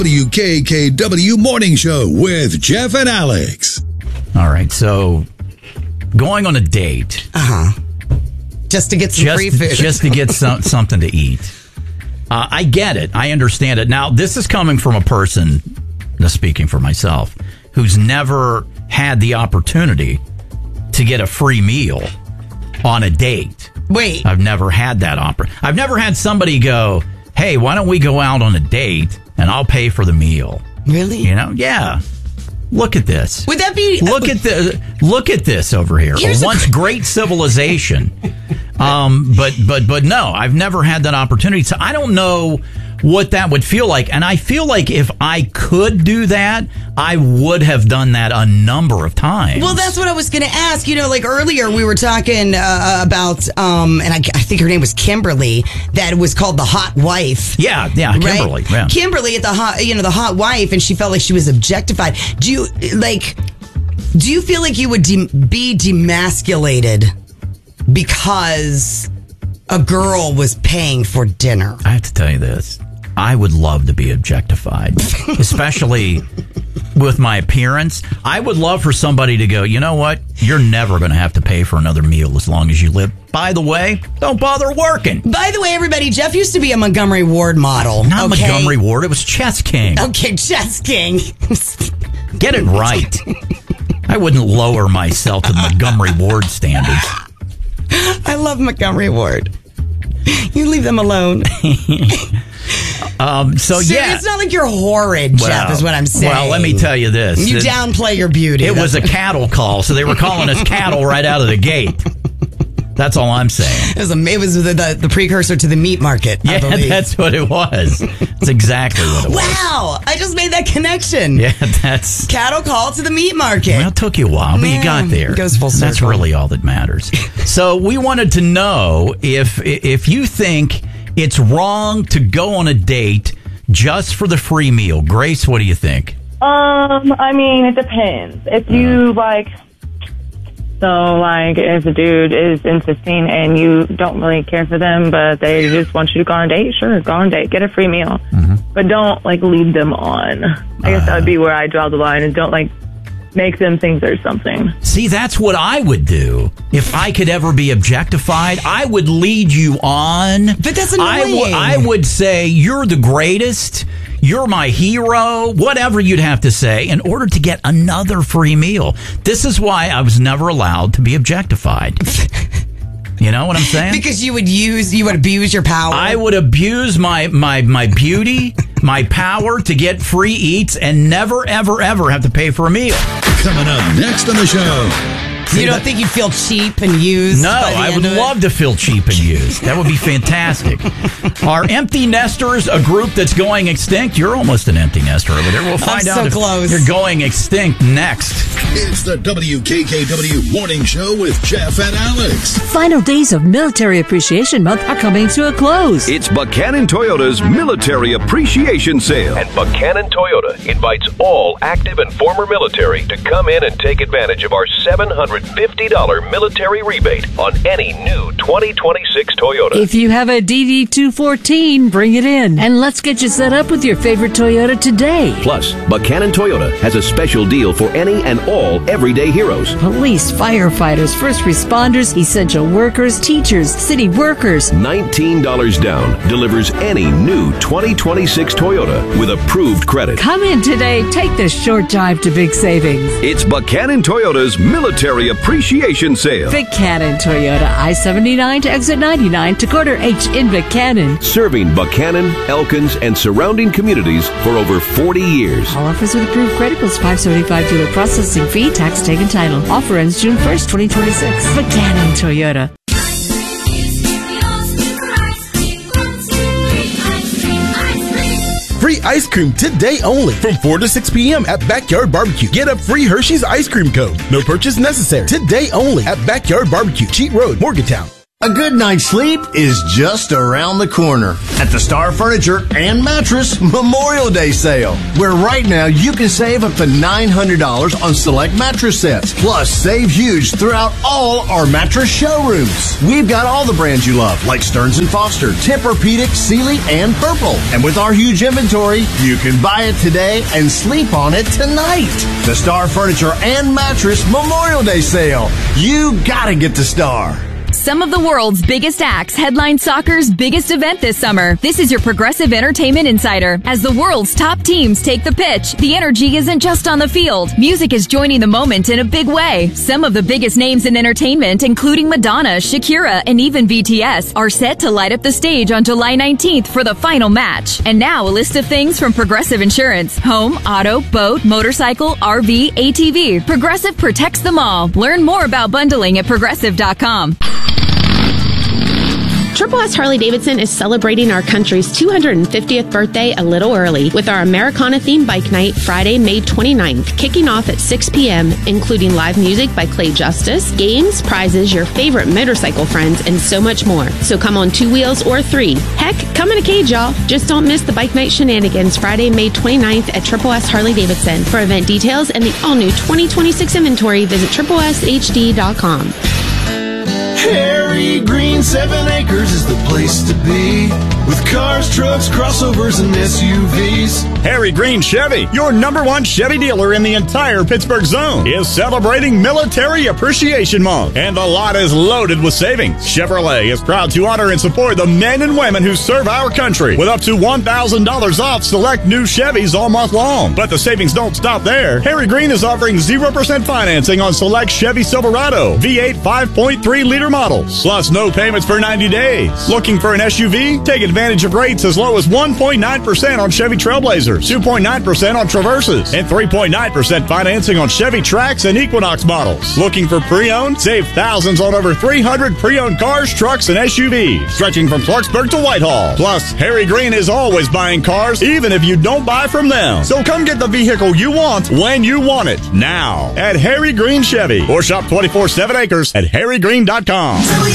WKKW Morning Show with Jeff and Alex. All right, so going on a date. Just to get some free food. Just to get something to eat. I get it. I understand it. Now, this is coming from a person, speaking for myself, who's never had the opportunity to get a free meal on a date. Wait. I've never had that opportunity. I've never had somebody go, hey, why don't we go out on a date and I'll pay for the meal? Really? You know? Yeah. Look at this. Would that be... Look at this over here. A once great civilization. But no, I've never had that opportunity. So I don't know what that would feel like. And I feel like if I could do that, I would have done that a number of times. Well, that's what I was going to ask. You know, like earlier we were talking about, and I think her name was Kimberly, that was called the hot wife. Yeah, Kimberly. Right? Yeah. Kimberly at the hot wife, and she felt like she was objectified. Do you feel like you would be demasculated because a girl was paying for dinner? I have to tell you this. I would love to be objectified, especially with my appearance. I would love for somebody to go, you know what? You're never going to have to pay for another meal as long as you live. By the way, don't bother working. By the way, everybody, Jeff used to be a Montgomery Ward model. Not Montgomery Ward. It was Chess King. Okay, Chess King. Get it right. I wouldn't lower myself to Montgomery Ward standards. I love Montgomery Ward. You leave them alone. It's not like you're horrid, Jeff, is what I'm saying. Well, let me tell you this. You downplay your beauty. It was a cattle call, so they were calling us cattle right out of the gate. That's all I'm saying. It was the precursor to the meat market, I believe. That's what it was. That's exactly what it was. Wow, I just made that connection. Yeah, that's... Cattle call to the meat market. Well, it took you a while, but you got there. It goes full circle. That's really all that matters. So we wanted to know if you think it's wrong to go on a date just for the free meal. Grace, what do you think? I mean, it depends. If you if a dude is insisting and you don't really care for them, but they just want you to go on a date, sure, go on a date, get a free meal. Mm-hmm. But don't, lead them on. I guess that would be where I draw the line, and don't, make them think there's something. See, that's what I would do. If I could ever be objectified, I would lead you on. But that's annoying. I would say, you're the greatest. You're my hero, whatever you'd have to say, in order to get another free meal. This is why I was never allowed to be objectified. You know what I'm saying? Because you would abuse your power. I would abuse my beauty, my power to get free eats and never, ever, ever have to pay for a meal. Coming up next on the show. You don't think you'd feel cheap and used? No, I would love to feel cheap and used. That would be fantastic. Are empty nesters a group that's going extinct? You're almost an empty nester over there. We'll find out if you're going extinct next. It's the WKKW Morning Show with Jeff and Alex. Final days of Military Appreciation Month are coming to a close. It's Buchanan Toyota's Military Appreciation Sale. And Buchanan Toyota invites all active and former military to come in and take advantage of our $750 military rebate on any new 2026 Toyota. If you have a DD214, bring it in. And let's get you set up with your favorite Toyota today. Plus, Buchanan Toyota has a special deal for any and all everyday heroes. Police, firefighters, first responders, essential workers, teachers, city workers. $19 down delivers any new 2026 Toyota with approved credit. Come in today. Take the short drive to big savings. It's Buchanan Toyota's Military Appreciation Sale. Buchanan Toyota, I-79 to exit 99 to Quarter H in Buchanan. Serving Buchanan, Elkins, and surrounding communities for over 40 years. All offers with approved credit plus $575 dealer processing fee, tax taken title. Offer ends June 1st, 2026. Buchanan Toyota. Free ice cream today only from 4 to 6 p.m. at Backyard Barbecue. Get a free Hershey's ice cream cone. No purchase necessary. Today only at Backyard Barbecue, Cheat Road, Morgantown. A good night's sleep is just around the corner at the Star Furniture and Mattress Memorial Day Sale, where right now you can save up to $900 on select mattress sets, plus save huge throughout all our mattress showrooms. We've got all the brands you love, like Stearns & Foster, Tempur-Pedic, Sealy, and Purple. And with our huge inventory, you can buy it today and sleep on it tonight. The Star Furniture and Mattress Memorial Day Sale. You gotta get to Star. Some of the world's biggest acts headline soccer's biggest event this summer. This is your Progressive Entertainment Insider. As the world's top teams take the pitch, the energy isn't just on the field. Music is joining the moment in a big way. Some of the biggest names in entertainment, including Madonna, Shakira, and even BTS, are set to light up the stage on July 19th for the final match. And now a list of things from Progressive Insurance. Home, auto, boat, motorcycle, RV, ATV. Progressive protects them all. Learn more about bundling at Progressive.com. Triple S Harley-Davidson is celebrating our country's 250th birthday a little early with our Americana-themed bike night Friday, May 29th, kicking off at 6 p.m., including live music by Clay Justice, games, prizes, your favorite motorcycle friends, and so much more. So come on 2 wheels or 3. Heck, come in a cage, y'all. Just don't miss the bike night shenanigans Friday, May 29th at Triple S Harley-Davidson. For event details and the all-new 2026 inventory, visit tripleshd.com. Harry Green 7 Acres is the place to be, with cars, trucks, crossovers, and SUVs. Harry Green Chevy, your #1 Chevy dealer in the entire Pittsburgh zone, is celebrating Military Appreciation Month, and the lot is loaded with savings. Chevrolet is proud to honor and support the men and women who serve our country with up to $1,000 off select new Chevys all month long. But the savings don't stop there. Harry Green is offering 0% financing on select Chevy Silverado, V8 5.3-liter models, plus no payments for 90 days. Looking for an SUV? Take advantage of rates as low as 1.9% on Chevy Trailblazers, 2.9% on Traverses, and 3.9% financing on Chevy Trax and Equinox models. Looking for pre-owned? Save thousands on over 300 pre-owned cars, trucks, and SUVs, stretching from Clarksburg to Whitehall. Plus, Harry Green is always buying cars, even if you don't buy from them. So come get the vehicle you want when you want it, now, at Harry Green Chevy, or shop 24/7 Acres at harrygreen.com.